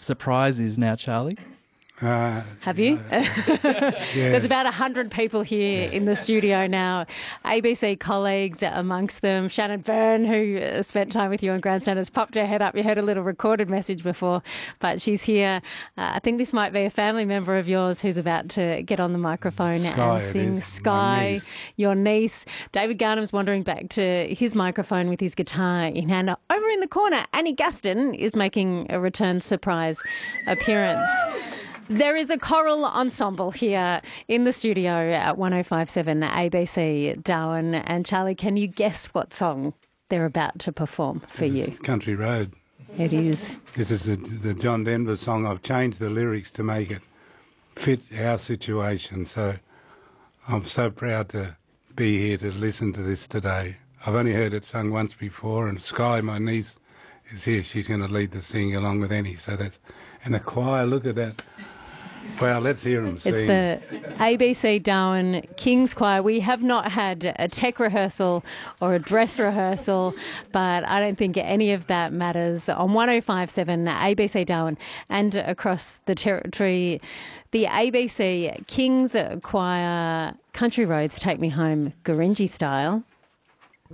surprise is now, Charlie? Have you? There's about 100 people here in the studio now. ABC colleagues amongst them. Shannon Byrne, who spent time with you on Grandstand, has popped her head up. You heard a little recorded message before, but she's here. I think this might be a family member of yours who's about to get on the microphone Sky, and sing. Sky, your niece. David Garnham's wandering back to his microphone with his guitar in hand. Over in the corner, Annie Gaston is making a return surprise appearance. There is a choral ensemble here in the studio at 105.7 ABC Darwin. And Charlie, can you guess what song they're about to perform for you? It's Country Road. It is. This is the John Denver song. I've changed the lyrics to make it fit our situation. So I'm so proud to be here to listen to this today. I've only heard it sung once before, and Sky, my niece, is here. She's going to lead the singing along with Annie. So that's, and the choir, look at that. Well, let's hear them sing. It's the ABC Darwin King's Choir. We have not had a tech rehearsal or a dress rehearsal, but I don't think any of that matters. On 105.7 ABC Darwin and across the territory, the ABC King's Choir, Country Roads Take Me Home, Gurindji style.